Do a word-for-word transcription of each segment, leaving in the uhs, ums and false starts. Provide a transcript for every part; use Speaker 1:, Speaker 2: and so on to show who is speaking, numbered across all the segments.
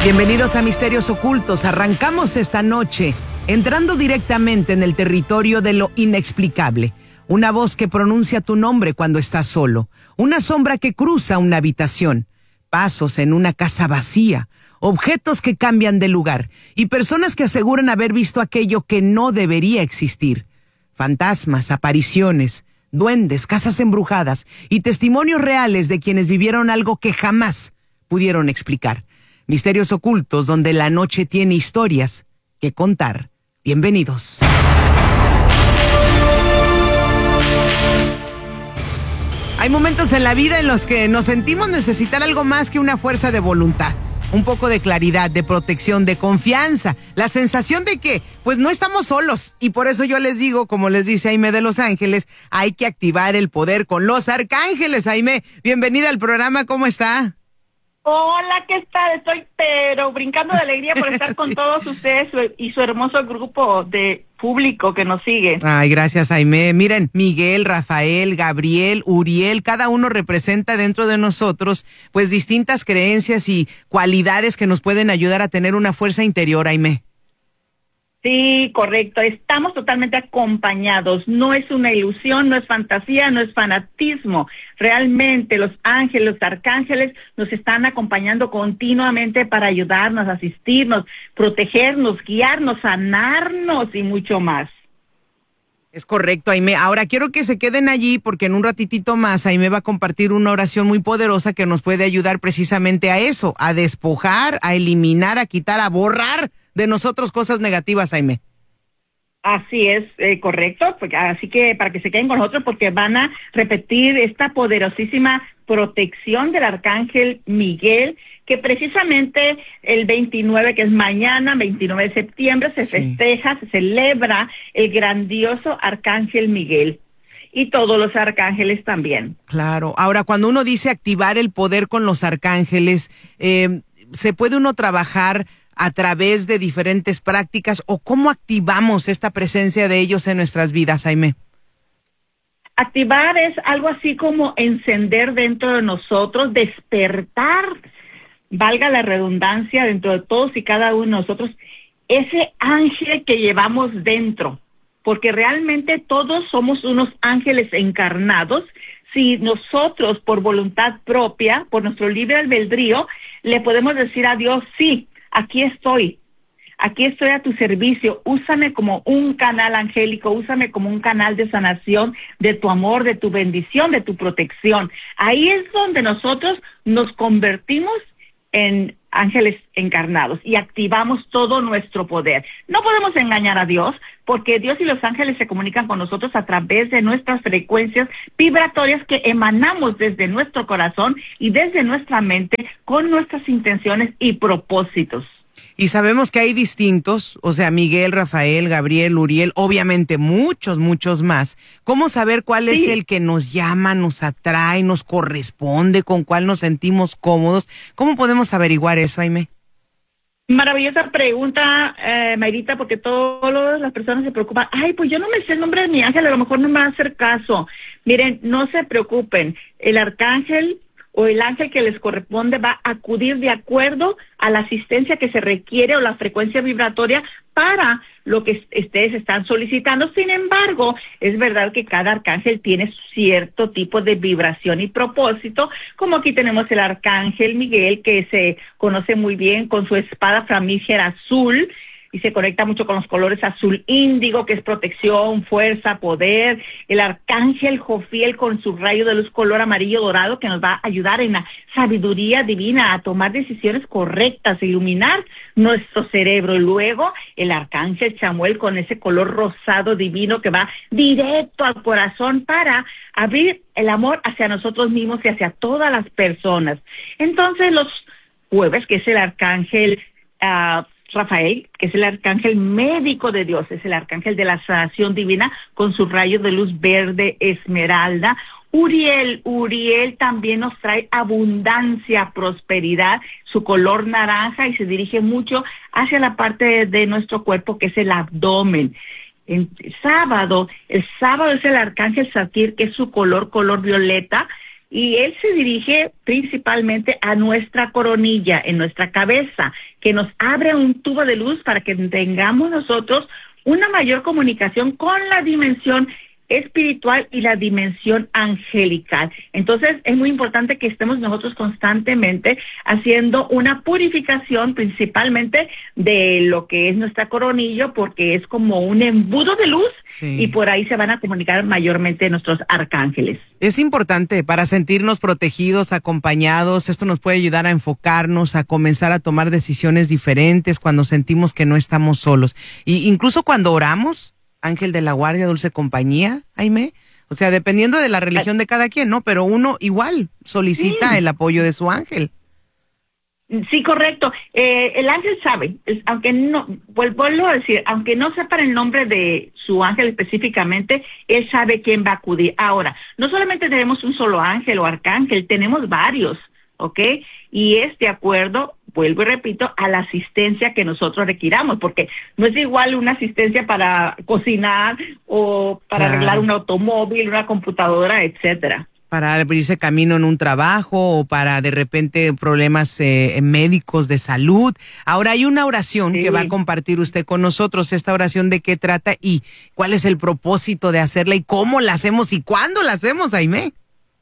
Speaker 1: Bienvenidos a Misterios Ocultos. Arrancamos esta noche entrando directamente en el territorio de lo inexplicable. Una voz que pronuncia tu nombre cuando estás solo. Una sombra que cruza una habitación. Pasos en una casa vacía. Objetos que cambian de lugar. Y personas que aseguran haber visto aquello que no debería existir. Fantasmas, apariciones, duendes, casas embrujadas y testimonios reales de quienes vivieron algo que jamás pudieron explicar. Misterios Ocultos, donde la noche tiene historias que contar. Bienvenidos. Hay momentos en la vida en los que nos sentimos necesitar algo más que una fuerza de voluntad. Un poco de claridad, de protección, de confianza. La sensación de que, pues, no estamos solos. Y por eso yo les digo, como les dice Aimee de Los Ángeles, hay que activar el poder con los arcángeles. Aimee, bienvenida al programa, ¿cómo está?
Speaker 2: Hola, ¿qué tal? Estoy pero brincando de alegría por estar sí. con todos ustedes y su hermoso grupo de público que nos sigue.
Speaker 1: Ay, gracias, Aimee. Miren, Miguel, Rafael, Gabriel, Uriel, cada uno representa dentro de nosotros pues distintas creencias y cualidades que nos pueden ayudar a tener una fuerza interior, Aimee.
Speaker 2: Sí, correcto. Estamos totalmente acompañados. No es una ilusión, no es fantasía, no es fanatismo. Realmente los ángeles, los arcángeles nos están acompañando continuamente para ayudarnos, asistirnos, protegernos, guiarnos, sanarnos y mucho más.
Speaker 1: Es correcto, Aimee. Ahora quiero que se queden allí porque en un ratitito más Aimee va a compartir una oración muy poderosa que nos puede ayudar precisamente a eso, a despojar, a eliminar, a quitar, a borrar de nosotros cosas negativas, Aimee.
Speaker 2: Así es, eh, correcto, porque, así que para que se queden con nosotros porque van a repetir esta poderosísima protección del arcángel Miguel, que precisamente el veintinueve, que es mañana, veintinueve de septiembre, se sí. festeja, se celebra el grandioso arcángel Miguel. Y todos los arcángeles también.
Speaker 1: Claro. Ahora, cuando uno dice activar el poder con los arcángeles, eh, ¿se puede uno trabajar a través de diferentes prácticas o cómo activamos esta presencia de ellos en nuestras vidas, Aimee?
Speaker 2: Activar es algo así como encender dentro de nosotros, despertar, valga la redundancia, dentro de todos y cada uno de nosotros, ese ángel que llevamos dentro, porque realmente todos somos unos ángeles encarnados. Si nosotros, por voluntad propia, por nuestro libre albedrío, le podemos decir a Dios, sí, aquí estoy, aquí estoy a tu servicio, úsame como un canal angélico, úsame como un canal de sanación, de tu amor, de tu bendición, de tu protección. Ahí es donde nosotros nos convertimos en ángeles encarnados y activamos todo nuestro poder. No podemos engañar a Dios, porque Dios y los ángeles se comunican con nosotros a través de nuestras frecuencias vibratorias que emanamos desde nuestro corazón y desde nuestra mente con nuestras intenciones y propósitos.
Speaker 1: Y sabemos que hay distintos, o sea, Miguel, Rafael, Gabriel, Uriel, obviamente muchos, muchos más. ¿Cómo saber cuál sí. es el que nos llama, nos atrae, nos corresponde, con cuál nos sentimos cómodos? ¿Cómo podemos averiguar eso, Aimee?
Speaker 2: Maravillosa pregunta, eh, Mayrita, porque todas las personas se preocupan. Ay, pues yo no me sé el nombre de mi ángel, a lo mejor no me va a hacer caso. Miren, no se preocupen, el arcángel o el ángel que les corresponde va a acudir de acuerdo a la asistencia que se requiere o la frecuencia vibratoria para lo que ustedes están solicitando. Sin embargo, es verdad que cada arcángel tiene cierto tipo de vibración y propósito, como aquí tenemos el arcángel Miguel, que se conoce muy bien con su espada flamígera azul, y se conecta mucho con los colores azul índigo, que es protección, fuerza, poder. El arcángel Jofiel con su rayo de luz color amarillo dorado, que nos va a ayudar en la sabiduría divina a tomar decisiones correctas, a iluminar nuestro cerebro. Y luego el arcángel Chamuel con ese color rosado divino que va directo al corazón para abrir el amor hacia nosotros mismos y hacia todas las personas. Entonces los jueves, que es el arcángel uh, Rafael, que es el arcángel médico de Dios, es el arcángel de la sanación divina con su rayo de luz verde esmeralda. Uriel, Uriel también nos trae abundancia, prosperidad, su color naranja, y se dirige mucho hacia la parte de, de nuestro cuerpo que es el abdomen. En sábado, el sábado es el arcángel Satir, que es su color, color violeta, y él se dirige principalmente a nuestra coronilla, en nuestra cabeza, que nos abre un tubo de luz para que tengamos nosotros una mayor comunicación con la dimensión espiritual y la dimensión angelical. Entonces, es muy importante que estemos nosotros constantemente haciendo una purificación, principalmente de lo que es nuestra coronilla, porque es como un embudo de luz, sí, y por ahí se van a comunicar mayormente nuestros arcángeles.
Speaker 1: Es importante para sentirnos protegidos, acompañados. Esto nos puede ayudar a enfocarnos, a comenzar a tomar decisiones diferentes cuando sentimos que no estamos solos. Y incluso cuando oramos, ángel de la guardia, dulce compañía, Aimee. O sea, dependiendo de la religión de cada quien, ¿no? Pero uno igual solicita sí. el apoyo de su ángel.
Speaker 2: Sí, correcto. Eh, el ángel sabe, es, aunque no, vuelvo a decir, aunque no sepa el nombre de su ángel específicamente, él sabe quién va a acudir. Ahora, no solamente tenemos un solo ángel o arcángel, tenemos varios, ¿ok? Y es de acuerdo, vuelvo y repito, a la asistencia que nosotros requiramos, porque no es igual una asistencia para cocinar o para claro. arreglar un automóvil, una computadora, etcétera.
Speaker 1: Para abrirse camino en un trabajo o para de repente problemas eh, médicos de salud. Ahora hay una oración sí. que va a compartir usted con nosotros. ¿Esta oración de qué trata y cuál es el propósito de hacerla y cómo la hacemos y cuándo la hacemos, Aimee?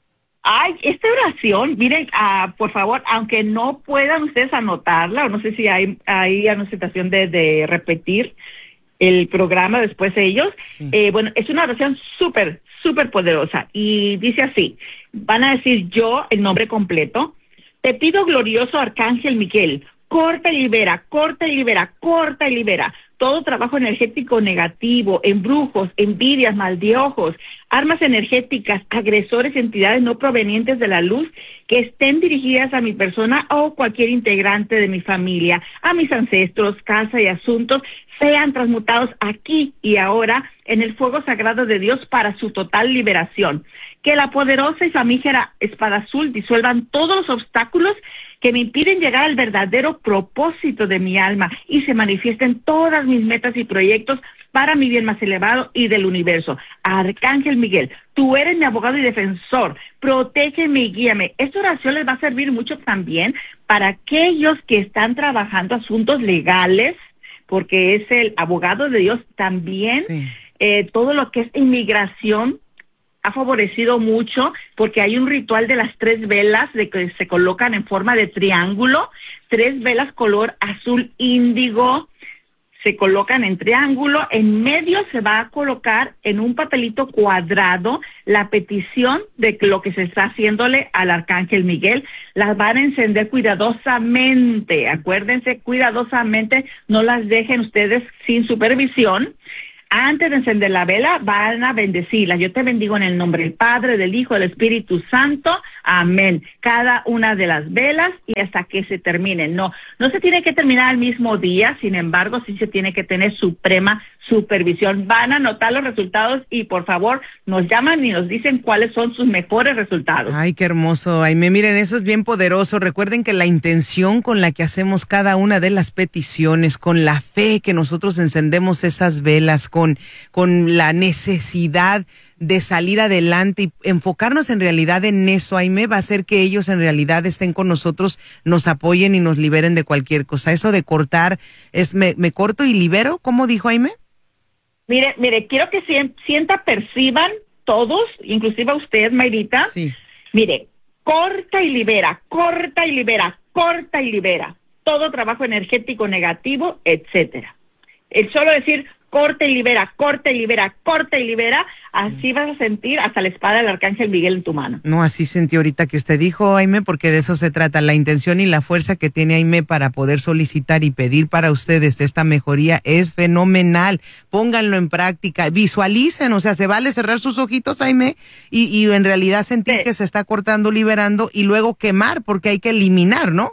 Speaker 2: Ay, esta oración, miren, uh, por favor, aunque no puedan ustedes anotarla, o no sé si hay, hay anotación de, de repetir el programa después de ellos, sí. eh, bueno, es una oración súper, súper poderosa, y dice así, van a decir yo, el nombre completo, te pido glorioso Arcángel Miguel, corta y libera, corta y libera, corta y libera, todo trabajo energético negativo, embrujos, envidias, mal de ojos, armas energéticas, agresores, entidades no provenientes de la luz que estén dirigidas a mi persona o cualquier integrante de mi familia, a mis ancestros, casa y asuntos, sean transmutados aquí y ahora en el fuego sagrado de Dios para su total liberación. Que la poderosa y flamígera espada azul disuelvan todos los obstáculos que me impiden llegar al verdadero propósito de mi alma y se manifiesten todas mis metas y proyectos para mi bien más elevado y del universo. Arcángel Miguel, tú eres mi abogado y defensor, protégeme y guíame. Esta oración les va a servir mucho también para aquellos que están trabajando asuntos legales, porque es el abogado de Dios también, sí. eh, todo lo que es inmigración, ha favorecido mucho porque hay un ritual de las tres velas de que se colocan en forma de triángulo, tres velas color azul índigo, se colocan en triángulo, en medio se va a colocar en un papelito cuadrado la petición de lo que se está haciéndole al Arcángel Miguel, las van a encender cuidadosamente, acuérdense, cuidadosamente, no las dejen ustedes sin supervisión. Antes de encender la vela, van a bendecirla. Yo te bendigo en el nombre del Padre, del Hijo, del Espíritu Santo. Amén. Cada una de las velas y hasta que se termine. No, no se tiene que terminar el mismo día, sin embargo, sí se tiene que tener suprema supervisión. Van a anotar los resultados y por favor nos llaman y nos dicen cuáles son sus mejores resultados.
Speaker 1: Ay, qué hermoso. Ay, me miren, eso es bien poderoso. Recuerden que la intención con la que hacemos cada una de las peticiones, con la fe que nosotros encendemos esas velas, con, con la necesidad de salir adelante y enfocarnos en realidad en eso, Aimee, va a hacer que ellos en realidad estén con nosotros, nos apoyen y nos liberen de cualquier cosa. Eso de cortar, es me, me corto y libero, ¿cómo dijo Aimee?
Speaker 2: Mire, mire, quiero que sienta, perciban todos, inclusive a usted, Mayrita.
Speaker 1: Sí.
Speaker 2: Mire, corta y libera, corta y libera, corta y libera. Todo trabajo energético negativo, etcétera. El solo decir corta y libera, corta y libera, corta y libera, así vas a sentir hasta la espada del Arcángel Miguel en tu mano.
Speaker 1: No, así sentí ahorita que usted dijo, Aimee, porque de eso se trata, la intención y la fuerza que tiene Aimee para poder solicitar y pedir para ustedes esta mejoría es fenomenal. Pónganlo en práctica, visualicen, o sea, se vale cerrar sus ojitos, Aimee, y, y en realidad sentir sí. que se está cortando, liberando y luego quemar, porque hay que eliminar, ¿no?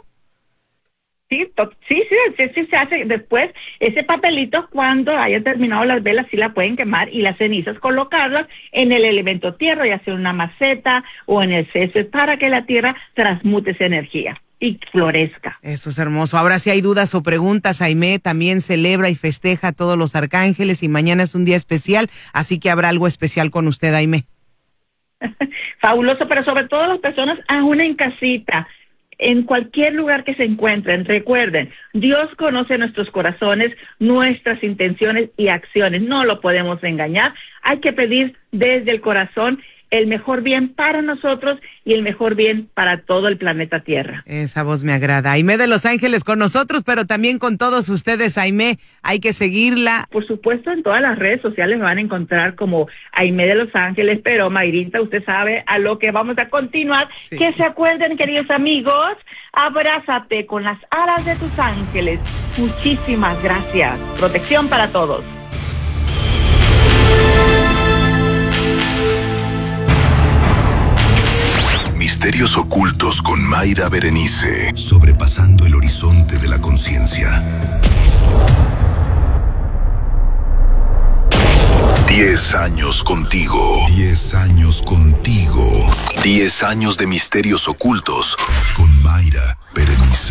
Speaker 2: Sí, sí, sí, sí, sí, se hace después. Ese papelito, cuando haya terminado las velas, sí la pueden quemar y las cenizas colocarlas en el elemento tierra, ya sea en una maceta o en el césped, para que la tierra transmute esa energía y florezca.
Speaker 1: Eso es hermoso. Ahora, si hay dudas o preguntas, Aimee también celebra y festeja a todos los arcángeles y mañana es un día especial, así que habrá algo especial con usted, Aimee.
Speaker 2: Fabuloso, pero sobre todo las personas aún en casita, en cualquier lugar que se encuentren, recuerden, Dios conoce nuestros corazones, nuestras intenciones y acciones, no lo podemos engañar, hay que pedir desde el corazón el mejor bien para nosotros y el mejor bien para todo el planeta Tierra.
Speaker 1: Esa voz me agrada. Aimé de Los Ángeles con nosotros, pero también con todos ustedes, Aimé, hay que seguirla.
Speaker 2: Por supuesto, en todas las redes sociales me van a encontrar como Aimé de Los Ángeles, pero Mayrita, usted sabe a lo que vamos a continuar. Sí. Que se acuerden, queridos amigos, abrázate con las alas de tus ángeles. Muchísimas gracias. Protección para todos.
Speaker 3: Misterios ocultos con Mayra Berenice. Sobrepasando el horizonte de la conciencia. Diez años contigo. Diez años contigo. Diez años de misterios ocultos con Mayra Berenice.